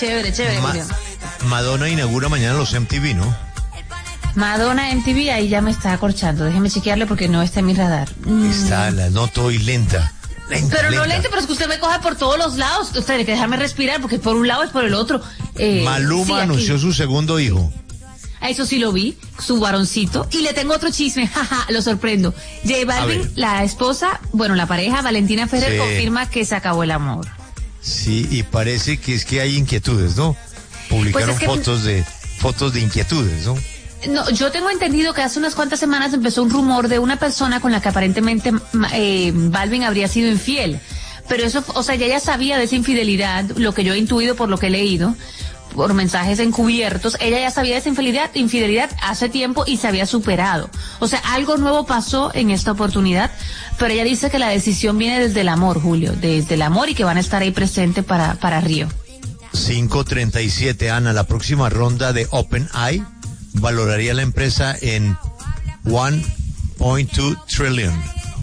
Chévere, Julio. Madonna inaugura mañana los MTV, ¿no? Madonna MTV, ahí ya me está acorchando. Déjeme chequearle porque no está en mi radar. La noto hoy lenta. Pero no lente, pero es que usted me coge por todos los lados. Usted tiene que dejarme respirar porque por un lado es por el otro. Maluma sí, anunció su segundo hijo. Eso sí lo vi, su varoncito. Y le tengo otro chisme, jaja, lo sorprendo. J Balvin, la esposa, bueno, la pareja, Valentina Ferrer, confirma que se acabó el amor. Sí, y parece que es que hay inquietudes, ¿no? Publicaron pues fotos de inquietudes, ¿no? No, yo tengo entendido que hace unas cuantas semanas empezó un rumor de una persona con la que aparentemente Balvin habría sido infiel. Pero eso, o sea, ella sabía de esa infidelidad, lo que yo he intuido por lo que he leído, por mensajes encubiertos. Ella ya sabía de esa infidelidad hace tiempo y se había superado. O sea, algo nuevo pasó en esta oportunidad, pero ella dice que la decisión viene desde el amor, Julio, desde el amor, y que van a estar ahí presentes para Río. 5:37, Ana, la próxima ronda de OpenAI valoraría la empresa en 1.2 trillion,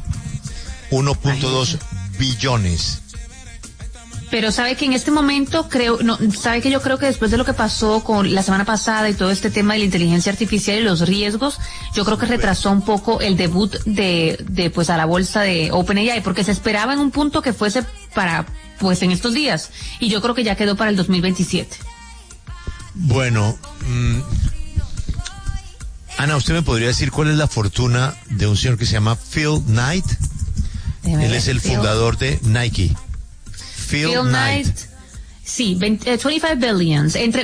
1.2 billones. Pero sabe que en este momento sabe que yo creo que después de lo que pasó con la semana pasada y todo este tema de la inteligencia artificial y los riesgos, yo creo que retrasó un poco el debut de pues a la bolsa de OpenAI, porque se esperaba en un punto que fuese para pues en estos días, y yo creo que ya quedó para el 2027. Bueno, Ana, ¿usted me podría decir cuál es la fortuna de un señor que se llama Phil Knight? Él es el fundador de Nike. Phil Knight. Sí, 25 billions, entre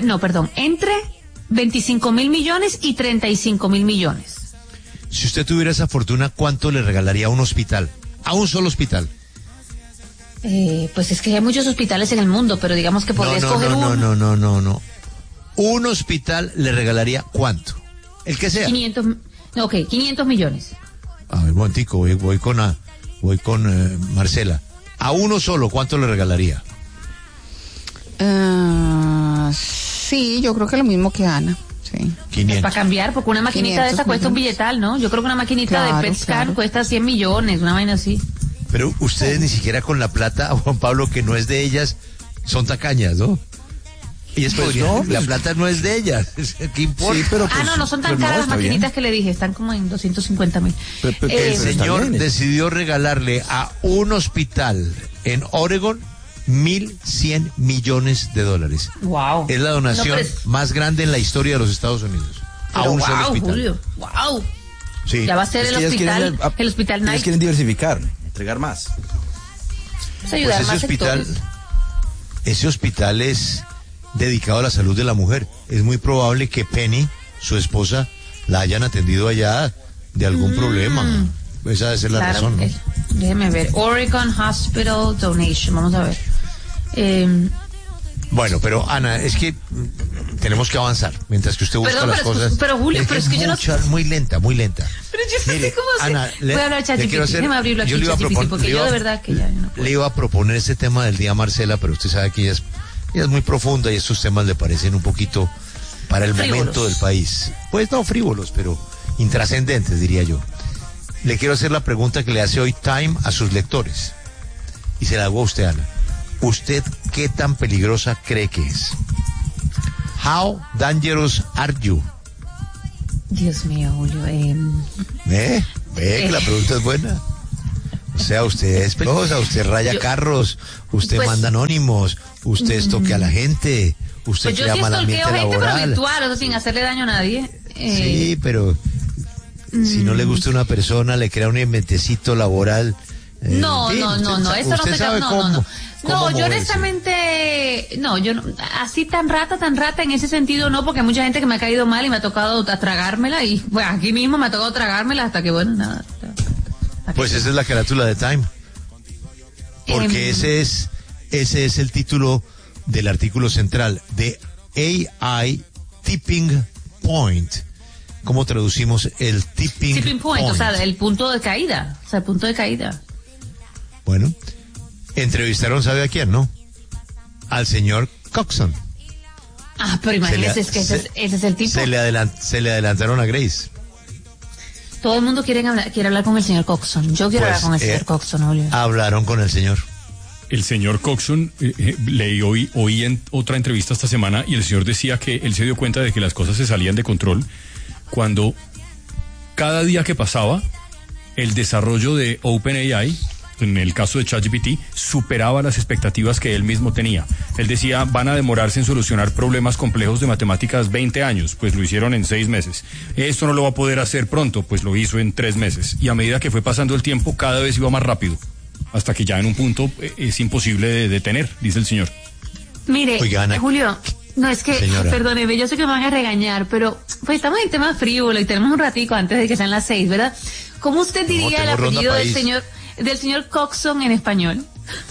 25,000 millones y 35,000 millones. Si usted tuviera esa fortuna, ¿cuánto le regalaría a un hospital? A un solo hospital. Pues es que hay muchos hospitales en el mundo, pero digamos que podría escoger uno. No. Un hospital le regalaría ¿cuánto? El que sea. 500 millones. A ver, un momentico, voy con Marcela. A uno solo, ¿cuánto le regalaría? Sí, yo creo que lo mismo que Ana. Sí. 500. Para cambiar, porque una maquinita de esa cuesta un billetal, ¿no? Yo creo que una maquinita de PetScan cuesta 100 millones, una vaina así. Pero ustedes ni siquiera con la plata, Juan Pablo, que no es de ellas, son tacañas, ¿no? Y es pues no, la plata no es de ellas. ¿Qué importa? Sí, pero pues, no son tan caras las maquinitas bien que le dije, están como en 250,000. El señor decidió regalarle a un hospital en Oregon 1.100 millones de dólares. Wow. Es la donación más grande en la historia de los Estados Unidos. A un solo hospital. Julio, wow. Sí. Ya va a ser el hospital Nike. Ellos quieren diversificar, entregar más. Ayudar pues más ese hospital es dedicado a la salud de la mujer. Es muy probable que Penny, su esposa, la hayan atendido allá de algún problema. Esa debe ser la razón, ¿no? Déjeme ver. Oregon Hospital Donation. Vamos a ver. Bueno, pero Ana, es que tenemos que avanzar mientras que usted busca las cosas. Pero Julio, pero es que yo no... Muy lenta. Pero yo no sé cómo hacer. Ana, voy a hablar de ChatGPT. Déjeme abrirlo aquí, ChatGPT, porque yo de verdad que ya no puedo. Le iba a proponer este tema del día a Marcela, pero usted sabe que ella es muy profunda y estos temas le parecen un poquito para el momento del país. Pues no frívolos, pero intrascendentes, diría yo. Le quiero hacer la pregunta que le hace hoy Time a sus lectores. Y se la hago a usted, Ana. ¿Usted qué tan peligrosa cree que es? How dangerous are you? Dios mío, Julio. Ve que la pregunta es buena. O sea, usted es peligrosa, usted raya carros, usted manda anónimos, usted estoquea a la gente, usted crea mal ambiente laboral. Pero virtual, o sea, sin hacerle daño a nadie. Sí, pero si no le gusta una persona, le crea un inventecito laboral. No, eso no se sabe cómo. No, yo honestamente, yo no, así tan rata en ese sentido no, porque hay mucha gente que me ha caído mal y me ha tocado tragármela y bueno, aquí mismo me ha tocado tragármela hasta que bueno, nada. Pues esa es la carátula de Time. Porque ese es el título del artículo central de AI Tipping Point. ¿Cómo traducimos el tipping point? O sea, el punto de caída. Bueno, entrevistaron, ¿sabe a quién, no? Al señor Coxon. Pero imagínese, es que ese es el tipo. Se le adelantaron a Grace. Todo el mundo quiere hablar con el señor Coxon. Yo quiero hablar con el señor Coxon, Julio. Hablaron con el señor. el señor Coxon, oí en otra entrevista esta semana, y el señor decía que él se dio cuenta de que las cosas se salían de control cuando cada día que pasaba el desarrollo de OpenAI, en el caso de ChatGPT, superaba las expectativas que él mismo tenía. Él decía, van a demorarse en solucionar problemas complejos de matemáticas 20 años, pues lo hicieron en 6 meses. Esto no lo va a poder hacer pronto, pues lo hizo en 3 meses. Y a medida que fue pasando el tiempo, cada vez iba más rápido, hasta que ya en un punto es imposible de detener, dice el señor. Mire, Oiga, Ana, Julio, no es que, señora, perdóneme, yo sé que me van a regañar, pero pues estamos en tema frívolo y tenemos un ratico antes de que sean las 6, ¿verdad? ¿Cómo usted diría el tengo ronda apellido país. del señor Coxon en español?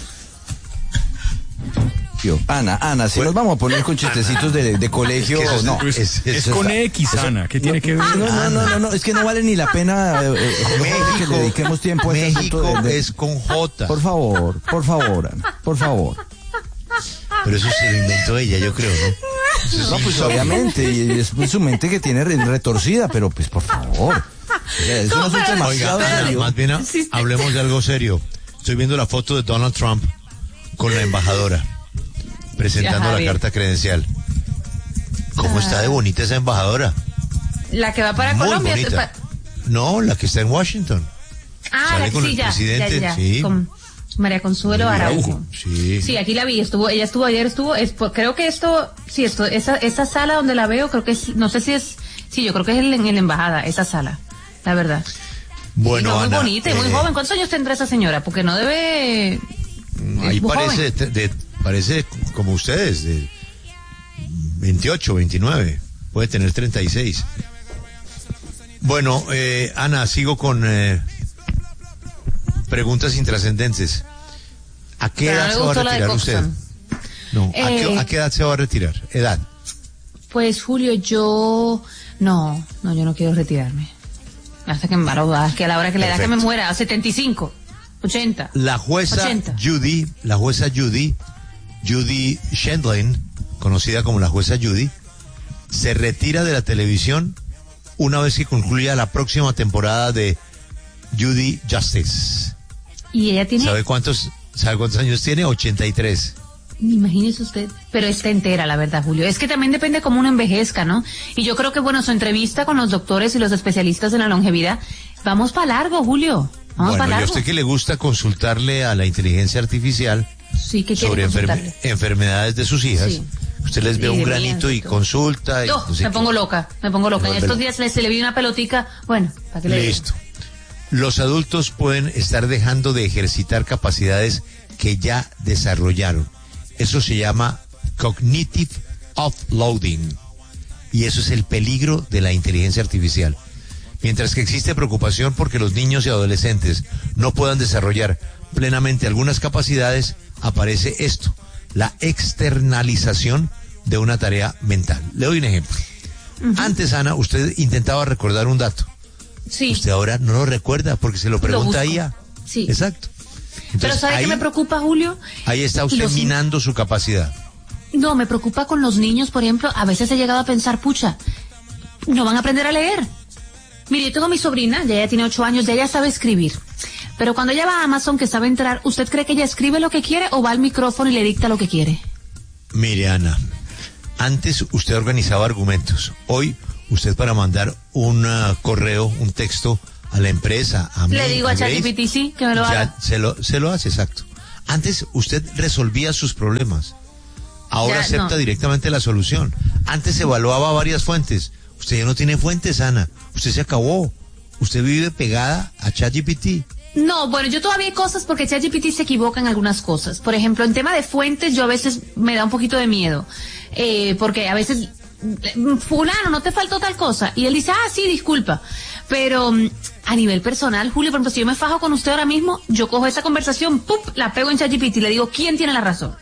Ana, si nos vamos a poner con chistecitos de colegio, Es que eso no. Es con X, Ana, ¿qué tiene que ver? No, es que no vale ni la pena que le dediquemos tiempo a este México asunto es con J. Por favor, Ana, por favor. Pero eso se lo inventó ella, yo creo, ¿no? Eso No, sí, pues so- obviamente, y es su mente que tiene retorcida, pero pues por favor. Es un asunto demasiado Oiga, serio. más bien Sí. hablemos de algo serio. Estoy viendo la foto de Donald Trump con la embajadora presentando Ajá, la bien. carta credencial. ¿Cómo está de bonita esa embajadora? La que va para Muy Colombia. bonita. No, la que está en Washington. Sale La que con sí, el presidente, ya. sí. Con María Consuelo Muy Araujo. Araujo, sí. Sí, aquí la vi, ella estuvo ayer, creo que esa sala donde la veo, creo que es, no sé si es, sí, yo creo que es en la embajada, esa sala, la verdad. Bueno, Sí, no, muy Ana, bonita y muy joven. ¿Cuántos años tendrá esa señora? Porque no debe... Ahí es muy parece, joven. parece como ustedes, de 28, 29, puede tener 36. Bueno, Ana, sigo con preguntas intrascendentes. ¿A qué Pero no edad le se va a gustó la de retirar usted? Coxon. No, ¿a qué edad se va a retirar? Edad. Pues Julio, yo no, yo no quiero retirarme. Hasta que que a la hora que la edad que me Perfecto. muera, a 75, 80. La jueza 80. Judy Shendlin, conocida como la jueza Judy, se retira de la televisión una vez que concluya la próxima temporada de Judy Justice. Y ella tiene, ¿Sabe cuántos años tiene? 83. imagínese usted, pero está entera, la verdad, Julio. Es que también depende cómo uno envejezca, ¿no? Y yo creo que, bueno, su entrevista con los doctores y los especialistas en la longevidad, vamos para largo, Julio. Vamos Bueno, para y a largo. usted que le gusta consultarle a la inteligencia artificial Sí, ¿qué quiere sobre consultarle? enfermedades de sus hijas, Sí. usted les ve Y un de granito mías y y todo. consulta. Y No, no sé me qué. pongo loca. En Vuelve estos loca. días se le vi una pelotica, bueno, para que le diga. Listo. Los adultos pueden estar dejando de ejercitar capacidades que ya desarrollaron. Eso se llama cognitive offloading. Y eso es el peligro de la inteligencia artificial. Mientras que existe preocupación porque los niños y adolescentes no puedan desarrollar plenamente algunas capacidades, aparece esto, la externalización de una tarea mental. Le doy un ejemplo. Antes, Ana, usted intentaba recordar un dato. Sí. Usted ahora no lo recuerda porque se lo pregunta a busco. ella. Sí. Exacto. Pero Entonces, ¿sabe qué me preocupa, Julio? ahí está usted Los- minando su capacidad. No, me preocupa con los niños, por ejemplo, a veces he llegado a pensar, pucha, no van a aprender a leer. Mire, yo tengo a mi sobrina, ya ella tiene 8 años, ya ella sabe escribir. Pero cuando ella va a Amazon, que sabe entrar, ¿usted cree que ella escribe lo que quiere o va al micrófono y le dicta lo que quiere? Mire, Ana, antes usted organizaba argumentos. Hoy, usted para mandar un correo, un texto a la empresa, a mí, Le digo a Grace, ChatGPT, sí, que me lo haga. ya se lo hace, exacto. Antes usted resolvía sus problemas. Ahora Ya, acepta no. directamente la solución. Antes evaluaba varias fuentes. Usted ya no tiene fuentes, Ana. Usted se acabó. Usted vive pegada a ChatGPT. No, bueno, yo todavía hay cosas porque ChatGPT se equivoca en algunas cosas. Por ejemplo, en tema de fuentes, yo a veces me da un poquito de miedo. Porque a veces, fulano, no te faltó tal cosa. Y él dice, sí, disculpa. Pero a nivel personal, Julio, por ejemplo, si yo me fajo con usted ahora mismo, yo cojo esa conversación, ¡pum!, la pego en ChatGPT y le digo, ¿quién tiene la razón?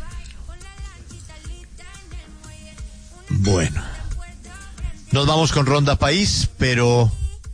Bueno. Nos vamos con Ronda País, pero...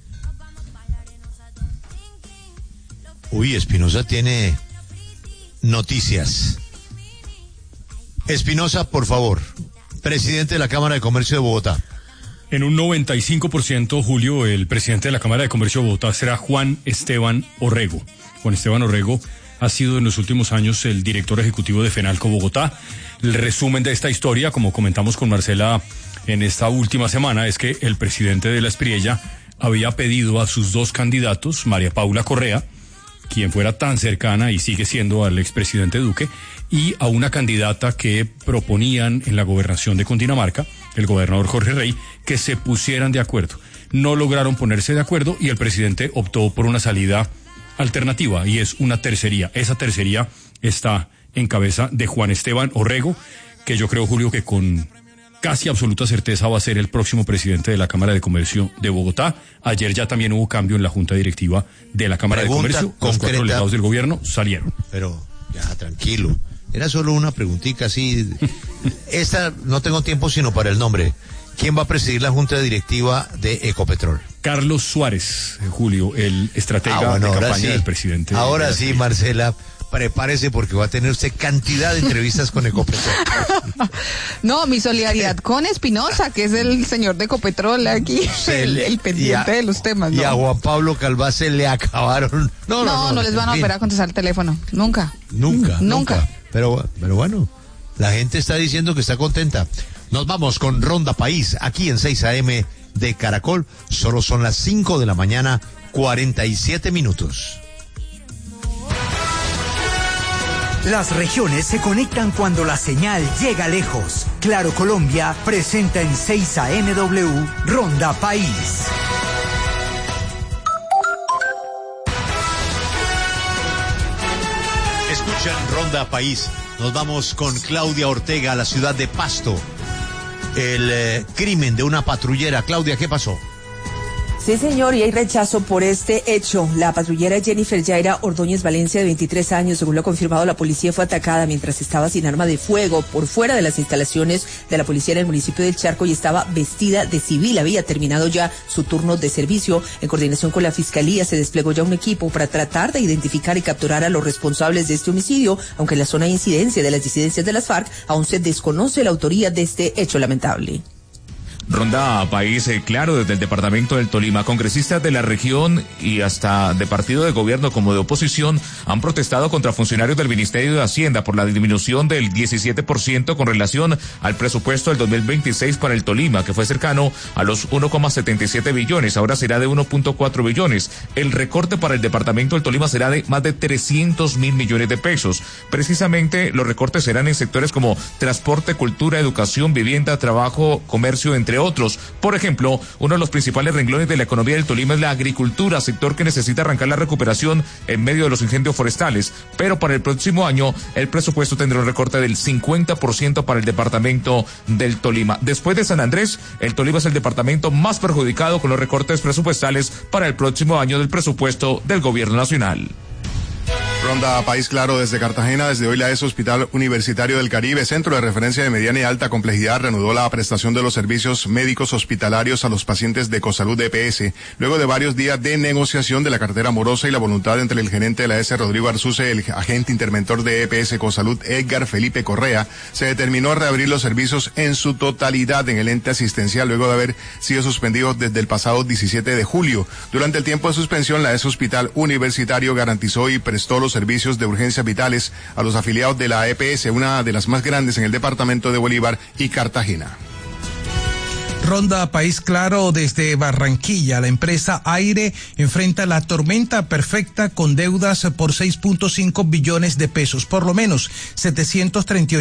Uy, Espinosa tiene noticias. Espinosa, por favor. Presidente de la Cámara de Comercio de Bogotá. En un 95%, Julio, el presidente de la Cámara de Comercio de Bogotá será Juan Esteban Orrego. Juan Esteban Orrego ha sido en los últimos años el director ejecutivo de FENALCO Bogotá. El resumen de esta historia, como comentamos con Marcela en esta última semana, es que el presidente de la Espriella había pedido a sus dos candidatos, María Paula Correa, quien fuera tan cercana y sigue siendo al expresidente Duque, y a una candidata que proponían en la gobernación de Cundinamarca, el gobernador Jorge Rey, que se pusieran de acuerdo. No lograron ponerse de acuerdo y el presidente optó por una salida alternativa, y es una tercería. Esa tercería está en cabeza de Juan Esteban Orrego, que yo creo, Julio, que con casi absoluta certeza va a ser el próximo presidente de la Cámara de Comercio de Bogotá. Ayer ya también hubo cambio en la junta directiva de la Cámara de Comercio. Los 4 delegados del gobierno salieron. Pero ya, tranquilo. Era solo una preguntita así. Esta no tengo tiempo sino para el nombre. ¿Quién va a presidir la junta directiva de Ecopetrol? Carlos Suárez, Julio, el estratega de campaña del presidente. Ahora sí, Marcela, prepárese porque va a tener usted cantidad de entrevistas con Ecopetrol. No, mi solidaridad con Espinosa, que es el señor de Ecopetrol aquí, el pendiente de los temas. ¿No? Y a Juan Pablo Calvá se le acabaron. No les van a volver a contestar el teléfono. Nunca. Pero bueno, la gente está diciendo que está contenta. Nos vamos con Ronda País, aquí en 6 AM de Caracol. Solo son las 5 de la mañana, 47 minutos. Las regiones se conectan cuando la señal llega lejos. Claro Colombia presenta en 6 AMW Ronda País. Escuchan Ronda País. Nos vamos con Claudia Ortega a la ciudad de Pasto. El crimen de una patrullera. Claudia, ¿qué pasó? Sí, señor, y hay rechazo por este hecho. La patrullera Jennifer Yaira Ordóñez Valencia, de 23 años, según lo ha confirmado la policía, fue atacada mientras estaba sin arma de fuego por fuera de las instalaciones de la policía en el municipio del Charco y estaba vestida de civil. Había terminado ya su turno de servicio. En coordinación con la fiscalía se desplegó ya un equipo para tratar de identificar y capturar a los responsables de este homicidio, aunque en la zona de incidencia de las disidencias de las FARC aún se desconoce la autoría de este hecho lamentable. Ronda País, claro, desde el departamento del Tolima. Congresistas de la región y hasta de partido de gobierno como de oposición han protestado contra funcionarios del Ministerio de Hacienda por la disminución del 17% con relación al presupuesto del 2026 para el Tolima, que fue cercano a los 1,77 billones, ahora será de 1,4 billones. El recorte para el departamento del Tolima será de más de 300.000 millones de pesos. Precisamente los recortes serán en sectores como transporte, cultura, educación, vivienda, trabajo, comercio, entre otros. Por ejemplo, uno de los principales renglones de la economía del Tolima es la agricultura, sector que necesita arrancar la recuperación en medio de los incendios forestales. Pero para el próximo año, el presupuesto tendrá un recorte del 50% para el departamento del Tolima. Después de San Andrés, el Tolima es el departamento más perjudicado con los recortes presupuestales para el próximo año del presupuesto del gobierno nacional. Ronda País, claro, desde Cartagena. Desde hoy la ES Hospital Universitario del Caribe, centro de referencia de mediana y alta complejidad, reanudó la prestación de los servicios médicos hospitalarios a los pacientes de Ecosalud de EPS, luego de varios días de negociación de la cartera morosa y la voluntad entre el gerente de la ES, Rodrigo Arzuce, el agente interventor de EPS Ecosalud, Edgar Felipe Correa. Se determinó reabrir los servicios en su totalidad en el ente asistencial, luego de haber sido suspendidos desde el pasado 17 de julio. Durante el tiempo de suspensión, la ES Hospital Universitario garantizó y prestó los servicios de urgencias vitales a los afiliados de la EPS, una de las más grandes en el departamento de Bolívar y Cartagena. Ronda País, claro, desde Barranquilla. La empresa Aire enfrenta la tormenta perfecta con deudas por 6.5 billones de pesos. Por lo menos 738